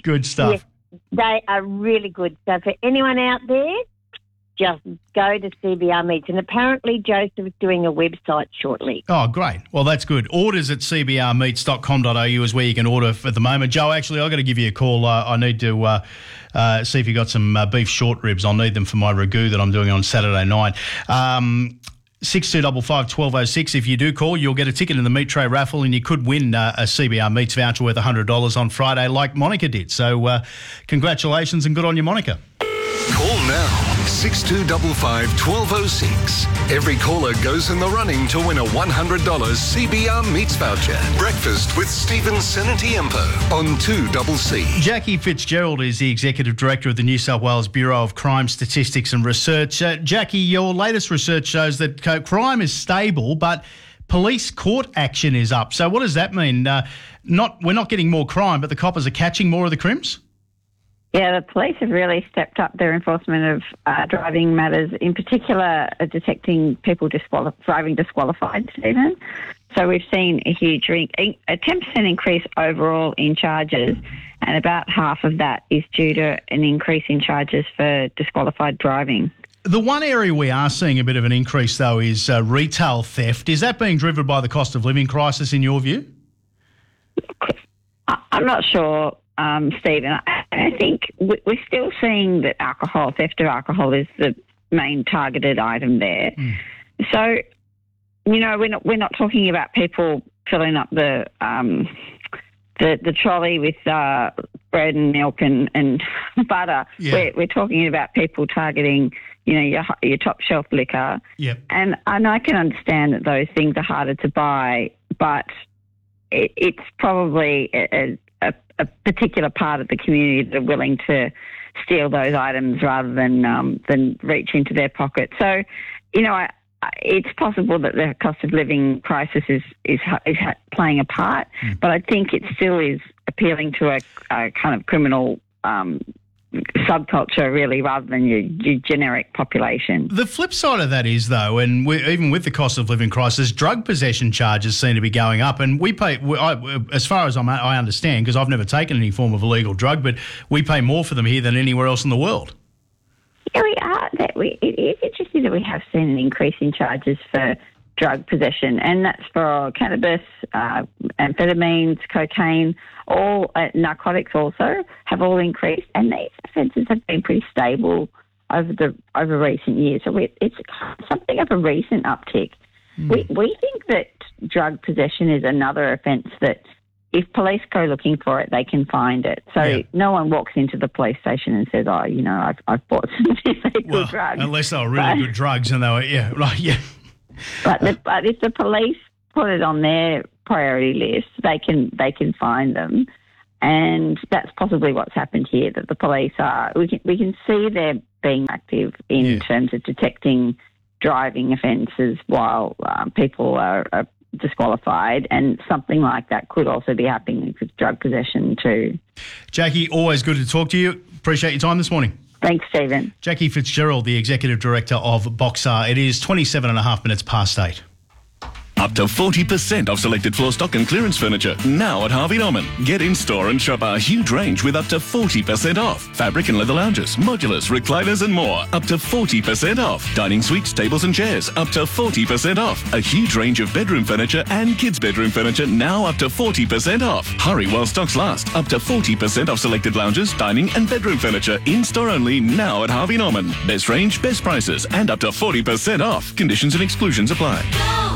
Good stuff. Yes, they are really good. So for anyone out there, just go to CBR Meats. And apparently Joseph's doing a website shortly. Oh, great. Well, that's good. Orders at cbrmeats.com.au is where you can order at the moment. Joe, actually, I've got to give you a call. I need to see if you got some beef short ribs. I'll need them for my ragu that I'm doing on Saturday night. 6255 1206. If you do call, you'll get a ticket in the Meat Tray raffle and you could win a CBR Meats voucher worth $100 on Friday like Monica did. So congratulations and good on you, Monica. Call now, 6255 1206. Every caller goes in the running to win a $100 CBR Meats voucher. Breakfast with Stephen Senatiempo on 2CC. Jackie Fitzgerald is the Executive Director of the New South Wales Bureau of Crime Statistics and Research. Jackie, your latest research shows that crime is stable, but police court action is up. So what does that mean? We're not getting more crime, but the coppers are catching more of the crims? Yeah, the police have really stepped up their enforcement of driving matters, in particular detecting people driving disqualified, Stephen. So we've seen a huge a 10% increase overall in charges, and about half of that is due to an increase in charges for disqualified driving. The one area we are seeing a bit of an increase, though, is retail theft. Is that being driven by the cost of living crisis, in your view? I'm not sure, Stephen. I think we're still seeing that theft of alcohol is the main targeted item there. So, we're not talking about people filling up the trolley with bread and milk and butter. Yeah. We're talking about people targeting, your top shelf liquor. Yep. And I can understand that those things are harder to buy, but it's probably a particular part of the community that are willing to steal those items rather than reach into their pocket. So, it's possible that the cost of living crisis is playing a part, but I think it still is appealing to a kind of criminal subculture, really, rather than your generic population. The flip side of that is, though, and even with the cost of living crisis, drug possession charges seem to be going up, and we pay, as far as I understand, because I've never taken any form of illegal drug, but we pay more for them here than anywhere else in the world. Yeah, we are. It is interesting that we have seen an increase in charges for drug possession, and that's for cannabis, amphetamines, cocaine, all narcotics also have all increased, and these offences have been pretty stable over recent years. So it's something of a recent uptick. We think that drug possession is another offence that if police go looking for it, they can find it. So no one walks into the police station and says, I've bought some illegal drugs. Unless they were really good drugs and they were, But if the police put it on their priority list, they can find them, and that's possibly what's happened here. That the police are, we can see they're being active in terms of detecting driving offences while people are disqualified, and something like that could also be happening with drug possession too. Jackie, always good to talk to you. Appreciate your time this morning. Thanks, Stephen. Jackie Fitzgerald, the Executive Director of Boxar. It is 27.5 minutes past 8. Up to 40% off selected floor stock and clearance furniture now at Harvey Norman. Get in store and shop our huge range with up to 40% off. Fabric and leather lounges, modulars, recliners and more. Up to 40% off. Dining suites, tables and chairs. Up to 40% off. A huge range of bedroom furniture and kids' bedroom furniture now up to 40% off. Hurry while stocks last. Up to 40% off selected lounges, dining and bedroom furniture. In store only now at Harvey Norman. Best range, best prices and up to 40% off. Conditions and exclusions apply.